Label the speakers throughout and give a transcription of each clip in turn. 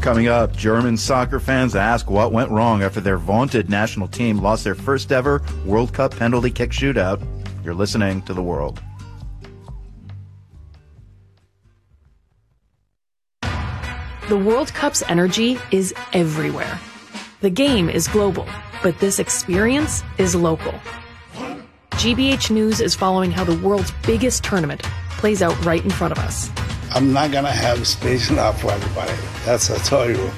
Speaker 1: Coming up, German soccer fans ask what went wrong after their vaunted national team lost their first ever World Cup penalty kick shootout. You're listening to The World.
Speaker 2: The World Cup's energy is everywhere. The game is global, but this experience is local. GBH News is following how the world's biggest tournament plays out right in front of us.
Speaker 3: I'm not going to have space enough for everybody. That's what I tell you.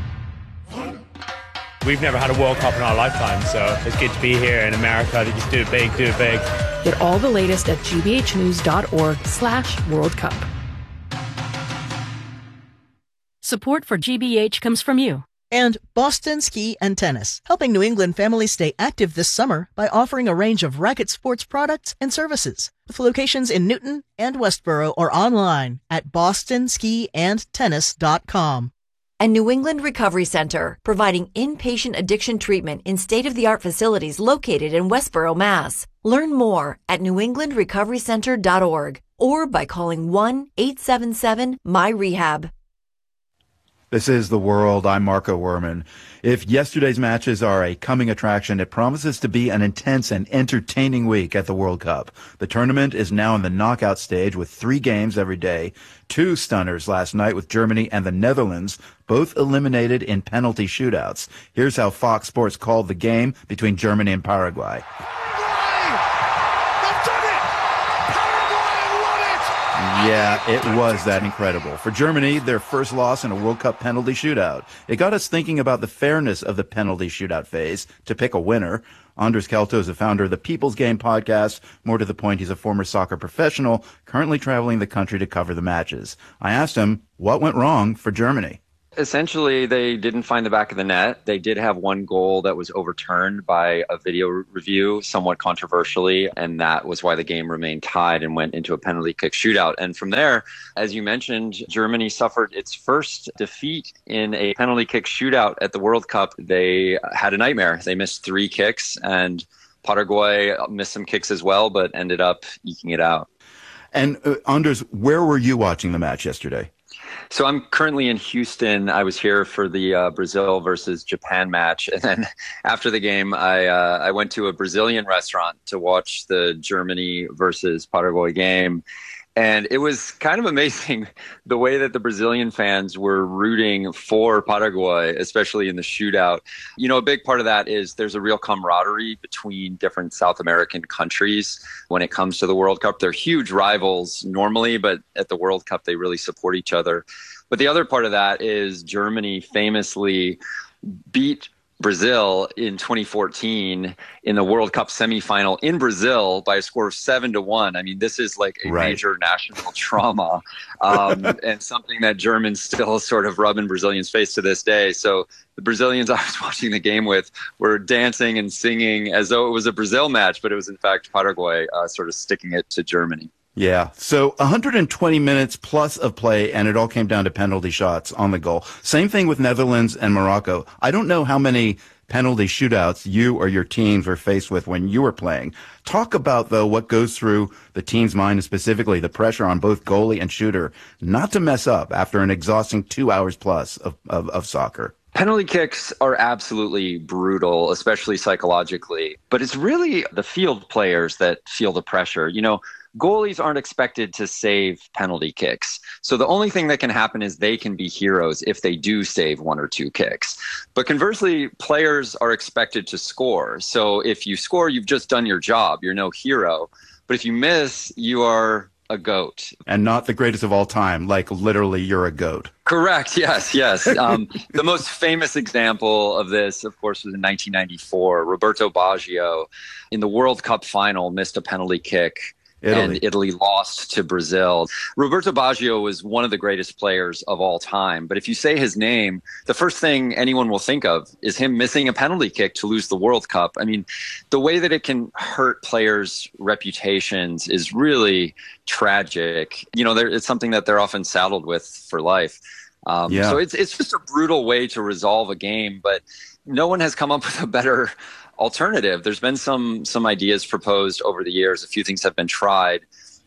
Speaker 4: We've never had a World Cup in our lifetime, so it's good to be here in America. They just do it big, do it big.
Speaker 2: Get all the latest at gbhnews.org/World Cup.
Speaker 5: Support for GBH comes from you.
Speaker 6: And Boston Ski and Tennis, helping New England families stay active this summer by offering a range of racket sports products and services. With locations in Newton and Westboro or online at bostonskiandtennis.com.
Speaker 7: And New England Recovery Center, providing inpatient addiction treatment in state-of-the-art facilities located in Westboro, Mass. Learn more at newenglandrecoverycenter.org or by calling 1-877-MY-REHAB.
Speaker 1: This is The World. I'm Marco Werman. If yesterday's matches are a coming attraction, it promises to be an intense and entertaining week at the World Cup. The tournament is now in the knockout stage with 3 games every day. 2 stunners last night with Germany and the Netherlands, both eliminated in penalty shootouts. Here's how Fox Sports called the game between Germany and Paraguay. Yeah, it was that incredible. For Germany, their first loss in a World Cup penalty shootout. It got us thinking about the fairness of the penalty shootout phase to pick a winner. Anders Kelto is the founder of the People's Game podcast. More to the point, he's a former soccer professional, currently traveling the country to cover the matches. I asked him what went wrong for Germany.
Speaker 8: Essentially, they didn't find the back of the net. They did have one goal that was overturned by a video review, somewhat controversially, and that was why the game remained tied and went into a penalty kick shootout. And from there, as you mentioned, Germany suffered its first defeat in a penalty kick shootout at the World Cup. They had a nightmare. They missed 3 kicks, and Paraguay missed some kicks as well, but ended up eking it out.
Speaker 1: And Anders, where were you watching the match yesterday?
Speaker 8: So I'm currently in Houston. I was here for the Brazil versus Japan match. And then after the game, I went to a Brazilian restaurant to watch the Germany versus Paraguay game. And it was kind of amazing the way that the Brazilian fans were rooting for Paraguay, especially in the shootout. You know, a big part of that is there's a real camaraderie between different South American countries when it comes to the World Cup. They're huge rivals normally, but at the World Cup, they really support each other. But the other part of that is Germany famously beat Brazil in 2014 in the World Cup semifinal in Brazil by a score of 7-1. I mean, this is like a major national trauma and something that Germans still sort of rub in Brazilians' face to this day. So the Brazilians I was watching the game with were dancing and singing as though it was a Brazil match, but it was in fact Paraguay sort of sticking it to Germany.
Speaker 1: Yeah. So 120 minutes plus of play, and it all came down to penalty shots on the goal. Same thing with Netherlands and Morocco. I don't know how many penalty shootouts you or your teams were faced with when you were playing. Talk about, though, what goes through the team's mind, and specifically the pressure on both goalie and shooter not to mess up after an exhausting 2 hours plus of soccer.
Speaker 8: Penalty kicks are absolutely brutal, especially psychologically, but it's really the field players that feel the pressure. You know, goalies aren't expected to save penalty kicks. So the only thing that can happen is they can be heroes if they do save 1 or 2 kicks. But conversely, players are expected to score. So if you score, you've just done your job. You're no hero. But if you miss, you are a goat.
Speaker 1: And not the greatest of all time, like literally you're a goat.
Speaker 8: Correct. Yes. The most famous example of this, of course, was in 1994. Roberto Baggio in the World Cup final missed a penalty kick. And Italy lost to Brazil. Roberto Baggio was one of the greatest players of all time. But if you say his name, the first thing anyone will think of is him missing a penalty kick to lose the World Cup. I mean, the way that it can hurt players' reputations is really tragic. You know, it's something that they're often saddled with for life. So it's just a brutal way to resolve a game. But no one has come up with a better alternative. There's been some ideas proposed over the years. A few things have been tried.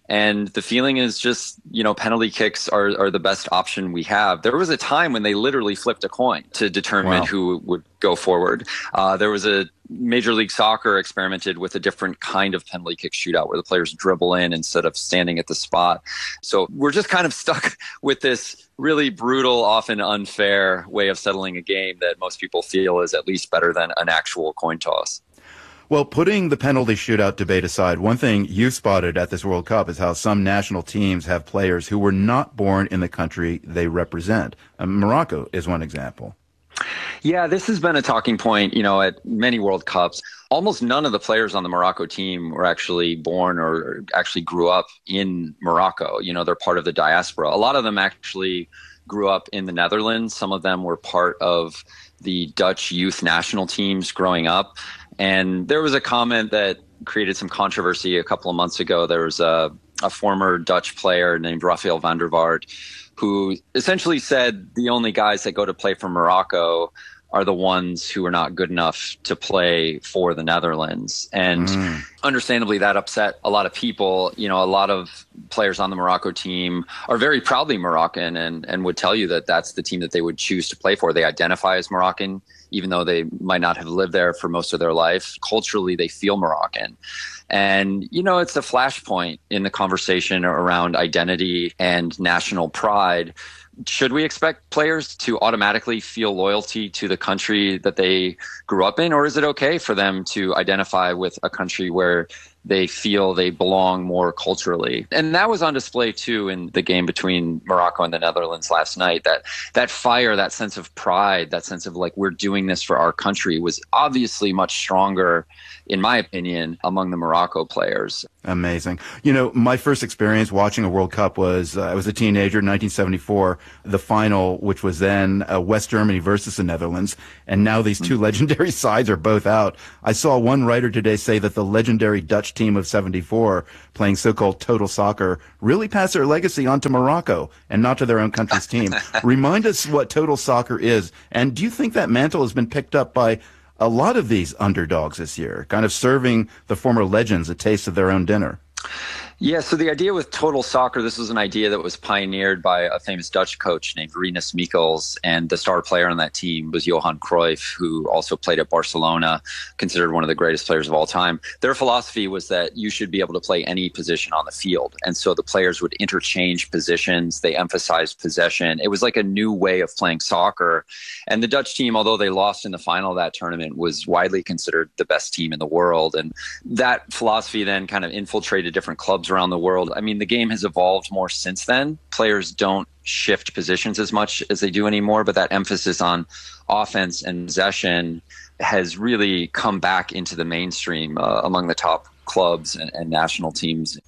Speaker 8: And the feeling is just, penalty kicks are the best option we have. There was a time when they literally flipped a coin to determine who would go forward. There was a Major League Soccer experimented with a different kind of penalty kick shootout where the players dribble in instead of standing at the spot. So we're just kind of stuck with this really brutal, often unfair way of settling a game that most people feel is at least better than an actual coin toss.
Speaker 1: Well, putting the penalty shootout debate aside, one thing you spotted at this World Cup is how some national teams have players who were not born in the country they represent. Morocco is one example.
Speaker 8: Yeah, this has been a talking point, at many World Cups. Almost none of the players on the Morocco team were actually born or actually grew up in Morocco. They're part of the diaspora. A lot of them actually grew up in the Netherlands. Some of them were part of the Dutch youth national teams growing up. And there was a comment that created some controversy a couple of months ago. There was a former Dutch player named Rafael van der Vaart who essentially said the only guys that go to play for Morocco are the ones who are not good enough to play for the Netherlands. And understandably, that upset a lot of people. A lot of players on the Morocco team are very proudly Moroccan and would tell you that that's the team that they would choose to play for. They identify as Moroccan, even though they might not have lived there for most of their life. Culturally, they feel Moroccan. And, it's a flashpoint in the conversation around identity and national pride. Should we expect players to automatically feel loyalty to the country that they grew up in, or is it okay for them to identify with a country where they feel they belong more culturally? And that was on display too in the game between Morocco and the Netherlands last night. That fire, that sense of pride, that sense of like, we're doing this for our country was obviously much stronger, in my opinion, among the Morocco players.
Speaker 1: Amazing. My first experience watching a World Cup was, I was a teenager in 1974, the final, which was then West Germany versus the Netherlands. And now these two legendary sides are both out. I saw one writer today say that the legendary Dutch team of 74 playing so-called total soccer really passed their legacy on to Morocco and not to their own country's team. Remind us what total soccer is. And do you think that mantle has been picked up by a lot of these underdogs this year, kind of serving the former legends a taste of their own dinner?
Speaker 8: Yeah, so the idea with total soccer, this was an idea that was pioneered by a famous Dutch coach named Rinus Michels, and the star player on that team was Johan Cruyff, who also played at Barcelona, considered one of the greatest players of all time. Their philosophy was that you should be able to play any position on the field, and so the players would interchange positions. They emphasized possession. It was like a new way of playing soccer, and the Dutch team, although they lost in the final of that tournament, was widely considered the best team in the world, and that philosophy then kind of infiltrated different clubs around the world. I mean, the game has evolved more since then. Players don't shift positions as much as they do anymore, but that emphasis on offense and possession has really come back into the mainstream among the top clubs and national teams.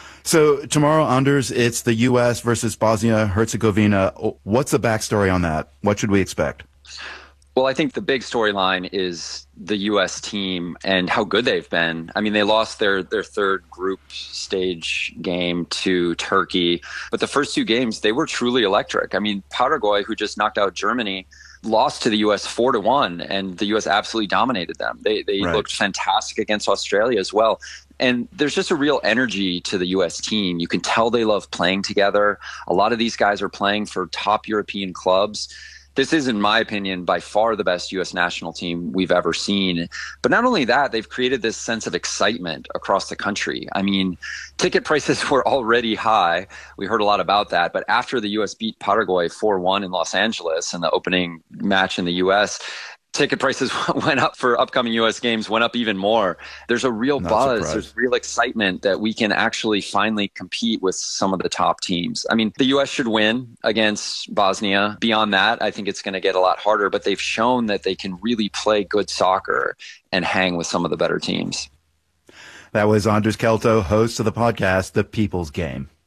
Speaker 1: So tomorrow, Anders, it's the U.S. versus Bosnia-Herzegovina. What's the backstory on that? What should we expect?
Speaker 8: Well, I think the big storyline is the U.S. team and how good they've been. I mean, they lost their third group stage game to Turkey, but the first two games, they were truly electric. I mean, Paraguay, who just knocked out Germany, lost to the U.S. 4-1, and the U.S. absolutely dominated them. They looked fantastic against Australia as well. And there's just a real energy to the U.S. team. You can tell they love playing together. A lot of these guys are playing for top European clubs. This is, in my opinion, by far the best U.S. national team we've ever seen. But not only that, they've created this sense of excitement across the country. I mean, ticket prices were already high. We heard a lot about that. But after the U.S. beat Paraguay 4-1 in Los Angeles in the opening match in the U.S., ticket prices went up for upcoming U.S. games, went up even more. There's a real buzz. There's real excitement that we can actually finally compete with some of the top teams. I mean, the U.S. should win against Bosnia. Beyond that, I think it's going to get a lot harder, but they've shown that they can really play good soccer and hang with some of the better teams.
Speaker 1: That was Anders Kelto, host of the podcast, The People's Game.